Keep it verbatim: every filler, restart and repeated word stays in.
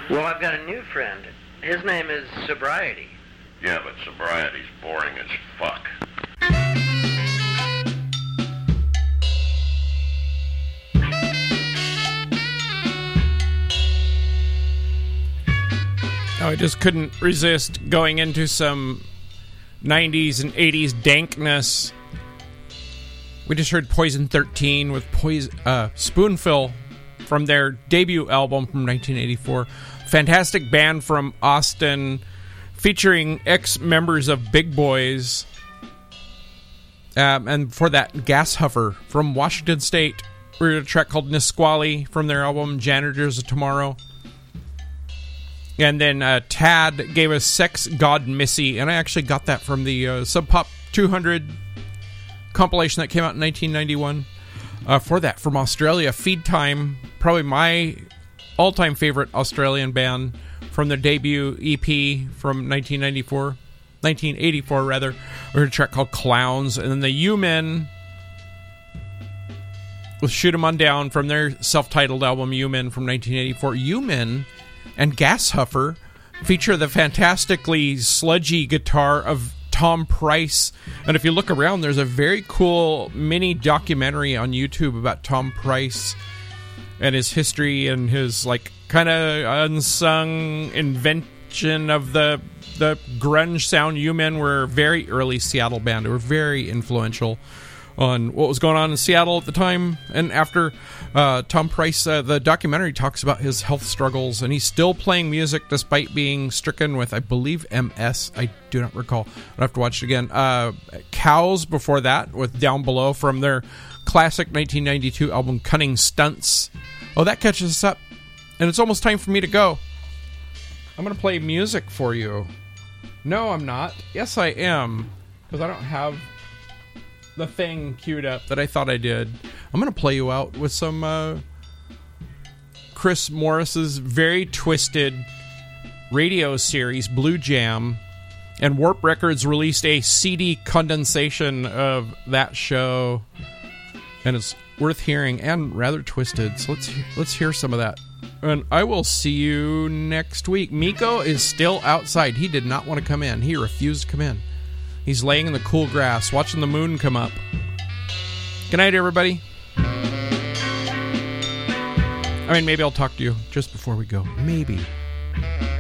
Well, I've got a new friend. His name is Sobriety. Yeah, but sobriety's boring as fuck. Oh, I just couldn't resist going into some nineties and eighties dankness. We just heard Poison thirteen with Poison, uh, Spoonful from their debut album from nineteen eighty-four. Fantastic band from Austin featuring ex-members of Big Boys. Um, and for that, Gas Huffer from Washington State. We heard a track called Nisqually from their album Janitors of Tomorrow. And then uh, Tad gave us Sex God Missy, and I actually got that from the uh, Sub Pop two hundred compilation that came out in nineteen ninety-one. Uh, for that, from Australia, Feed Time, probably my all-time favorite Australian band from their debut E P from nineteen ninety-four, nineteen eighty-four rather. We heard a track called Clowns, and then the U-Men with Shoot 'Em On Down from their self-titled album U-Men from nineteen eighty-four. U-Men and Gas Huffer feature the fantastically sludgy guitar of Tom Price. And if you look around, there's a very cool mini documentary on YouTube about Tom Price and his history and his, like, kind of unsung invention of the the grunge sound. U-Men were a very early Seattle band. They were very influential on what was going on in Seattle at the time and after. uh, Tom Price, uh, the documentary talks about his health struggles, and he's still playing music despite being stricken with, I believe, M S. I do not recall. I'll have to watch it again. Uh, Cows before that with Down Below from their classic nineteen ninety-two album Cunning Stunts. Oh, that catches us up. And it's almost time for me to go. I'm going to play music for you. No, I'm not. Yes, I am. Because I don't have the thing queued up that I thought I did. I'm going to play you out with some uh, Chris Morris's very twisted radio series, Blue Jam. And Warp Records released a C D condensation of that show. And it's worth hearing and rather twisted. So let's let's hear some of that. And I will see you next week. Miko is still outside. He did not want to come in. He refused to come in. He's laying in the cool grass, watching the moon come up. Good night, everybody. I mean, maybe I'll talk to you just before we go. Maybe.